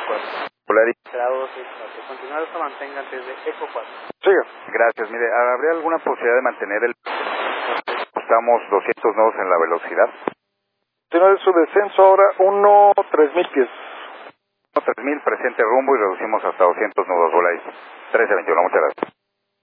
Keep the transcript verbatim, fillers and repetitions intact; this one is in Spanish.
cuatro. Polaris. Será doce cuatro. Continuar hasta mantenga antes de Eco cuatro. Siga. Gracias. Mire, ¿habría alguna posibilidad de mantener el... Estamos doscientos nodos en la velocidad? Tiene su descenso ahora uno tres mil pies. tres mil, presente rumbo y reducimos hasta doscientos nudos. Volaris. trece veintiuno, muchas gracias.